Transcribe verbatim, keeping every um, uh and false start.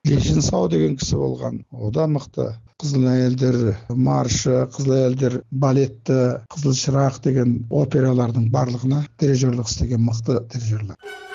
Лешин Сау деген кісі болған. О да мықты. Қызыл әйелдер маршы, қызыл әйелдер балетті, Қызыл шырақ деген опералардың барлығына дирижерлік істеген мықты дирижерлер.